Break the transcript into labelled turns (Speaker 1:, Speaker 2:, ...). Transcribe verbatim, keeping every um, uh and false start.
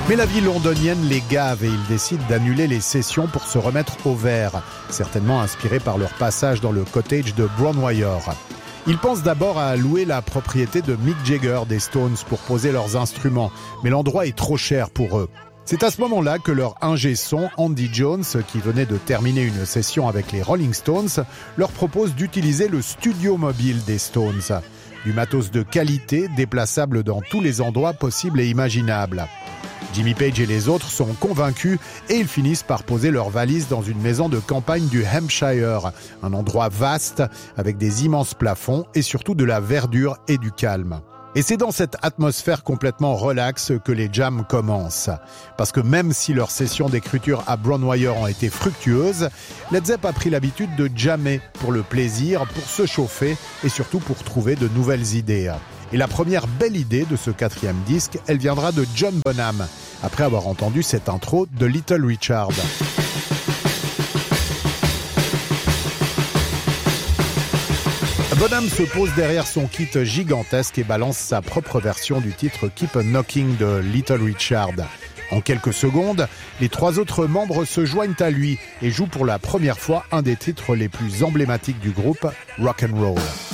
Speaker 1: Mais la vie londonienne les gave et ils décident d'annuler les sessions pour se remettre au vert, certainement inspirés par leur passage dans le cottage de Brownwire. Ils pensent d'abord à louer la propriété de Mick Jagger des Stones pour poser leurs instruments, mais l'endroit est trop cher pour eux. C'est à ce moment-là que leur ingé son, Andy Jones, qui venait de terminer une session avec les Rolling Stones, leur propose d'utiliser le studio mobile des Stones. Du matos de qualité, déplaçable dans tous les endroits possibles et imaginables. Jimmy Page et les autres sont convaincus et ils finissent par poser leurs valises dans une maison de campagne du Hampshire, un endroit vaste avec des immenses plafonds et surtout de la verdure et du calme. Et c'est dans cette atmosphère complètement relaxe que les jams commencent. Parce que même si leurs sessions d'écriture à Brownwire ont été fructueuses, Led Zepp a pris l'habitude de jammer pour le plaisir, pour se chauffer et surtout pour trouver de nouvelles idées. Et la première belle idée de ce quatrième disque, elle viendra de John Bonham, après avoir entendu cette intro de Little Richard. Bonham se pose derrière son kit gigantesque et balance sa propre version du titre Keep a Knocking de Little Richard. En quelques secondes, les trois autres membres se joignent à lui et jouent pour la première fois un des titres les plus emblématiques du groupe, Rock and Roll.